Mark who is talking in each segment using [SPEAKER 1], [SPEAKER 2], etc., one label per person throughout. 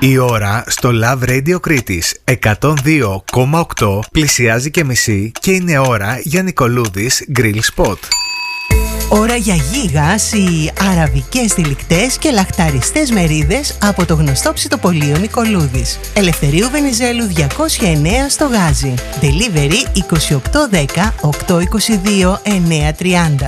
[SPEAKER 1] Η ώρα στο Love Radio Κρήτης 102,8 πλησιάζει και μισή και είναι ώρα για Νικολούδης Grill Spot.
[SPEAKER 2] Ώρα για γίγας οι αραβικές τυλικτές και λαχταριστές μερίδες από το γνωστό ψητοπωλείο Νικολούδης. Ελευθερίου Βενιζέλου 209 στο Γάζι. Delivery 2810 822 930.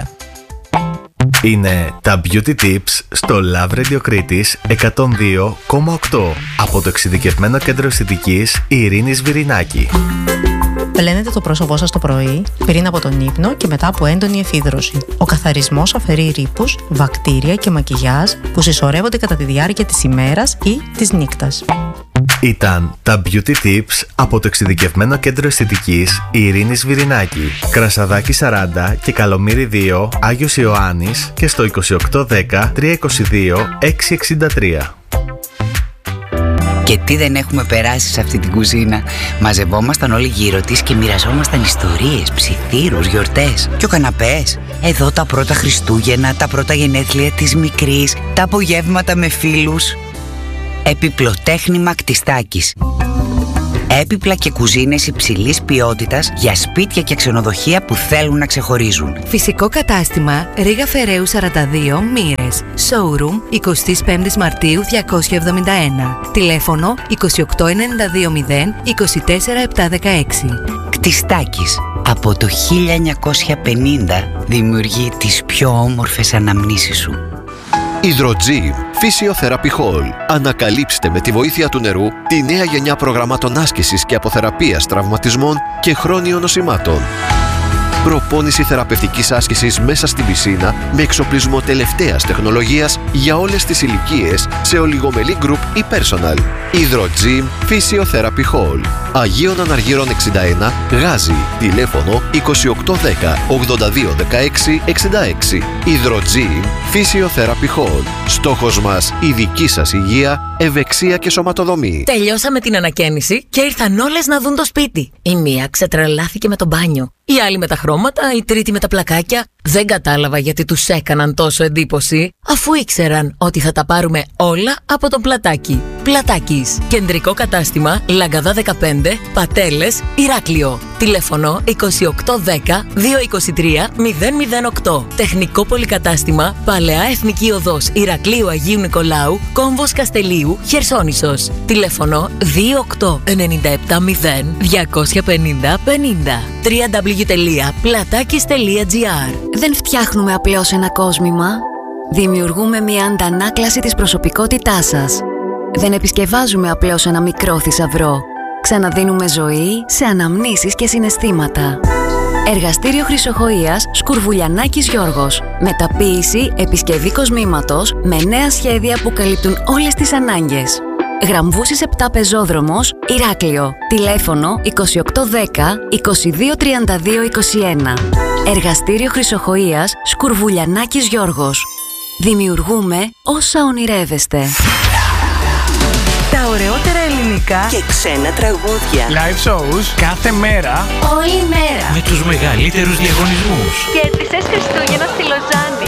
[SPEAKER 1] Είναι τα Beauty Tips στο Love Radio Κρήτης 102,8 από το εξειδικευμένο κέντρο αισθητικής Ειρήνης Βυρινάκη.
[SPEAKER 3] Πλένετε το πρόσωπό σας το πρωί, πριν από τον ύπνο και μετά από έντονη εφίδρωση. Ο καθαρισμός αφαιρεί ρήπους, βακτήρια και μακιγιάζ που συσσωρεύονται κατά τη διάρκεια της ημέρας ή της νύχτας.
[SPEAKER 1] Ήταν τα Beauty Tips από το εξειδικευμένο κέντρο αισθητικής Ειρήνης Βυρινάκη. Κρασαδάκι 40 και Καλομήρη 2, Άγιος Ιωάννης και στο 2810 322 663.
[SPEAKER 4] Και τι δεν έχουμε περάσει σε αυτή την κουζίνα. Μαζευόμασταν όλοι γύρω της και μοιραζόμασταν ιστορίες, ψιθύρους, γιορτές. Και ο καναπές. Εδώ τα πρώτα Χριστούγεννα, τα πρώτα γενέθλια της μικρής, τα απογεύματα με φίλους. Επιπλοτέχνημα Κτιστάκης. Έπιπλα και κουζίνες υψηλής ποιότητας για σπίτια και ξενοδοχεία που θέλουν να ξεχωρίζουν.
[SPEAKER 5] Φυσικό κατάστημα Ρήγα Φεραίου 42 Μοίρες. Showroom 25 Μαρτίου 271. Τηλέφωνο 28920 24716.
[SPEAKER 4] Κτιστάκης. Από το 1950 δημιουργεί τις πιο όμορφες αναμνήσεις σου.
[SPEAKER 6] Hydrogym Physiotherapy Hall. Ανακαλύψτε με τη βοήθεια του νερού τη νέα γενιά προγραμμάτων άσκησης και αποθεραπείας τραυματισμών και χρόνιων νοσημάτων. Προπόνηση θεραπευτικής άσκησης μέσα στην πισίνα με εξοπλισμό τελευταίας τεχνολογίας για όλες τις ηλικίες σε ολιγομελή group ή personal. Hydrogym Physiotherapy Hall. Αγίων Αναργύρων 61, Γάζι. Τηλέφωνο 2810 8216 66. Hydrogym Physiotherapy Hall. Στόχος μας η δική σας υγεία, ευεξία και σωματοδομή.
[SPEAKER 7] Τελειώσαμε την ανακαίνιση και ήρθαν όλες να δουν το σπίτι. Η μία ξετρελάθηκε με το μπάνιο. Η άλλη με τα χρώματα, η τρίτη με τα πλακάκια. Δεν κατάλαβα γιατί τους έκαναν τόσο εντύπωση, αφού ήξεραν ότι θα τα πάρουμε όλα από το Πλατάκι. Πλατάκης. Κεντρικό κατάστημα, Λαγκαδά 15, Πατέλες, Ηράκλειο. Τηλέφωνο 2810 223 008. Τεχνικό πολυκατάστημα, Παλαιά Εθνική Οδός Ηρακλείου Αγίου Νικολάου, Κόμβος Καστελίου, Χερσόνησος. Τηλέφωνο 28970 250 50. www.platakis.gr.
[SPEAKER 5] Δεν φτιάχνουμε απλώς ένα κόσμημα. Δημιουργούμε μια αντανάκλαση της προσωπικότητάς σας. Δεν επισκευάζουμε απλώς ένα μικρό θησαυρό. Ξαναδίνουμε ζωή σε αναμνήσεις και συναισθήματα. Εργαστήριο Χρυσοχοΐας Σκουρβουλιανάκης Γιώργος. Μεταποίηση, επισκευή κοσμήματος με νέα σχέδια που καλύπτουν όλες τις ανάγκες. Γραμβούσης 7 Πεζόδρομος, Ηράκλειο. Τηλέφωνο 2810 2232 21. Εργαστήριο Χρυσοχοΐας Σκουρβουλιανάκης Γιώργος. Δημιουργούμε όσα ονειρεύεστε.
[SPEAKER 2] Τα ωραιότερα ελληνικά
[SPEAKER 8] και ξένα τραγούδια.
[SPEAKER 9] Live shows κάθε μέρα.
[SPEAKER 10] Όλη μέρα.
[SPEAKER 9] Με τους μεγαλύτερους διαγωνισμούς.
[SPEAKER 10] Κέρδισες Χριστούγεννα στη Λοζάνη.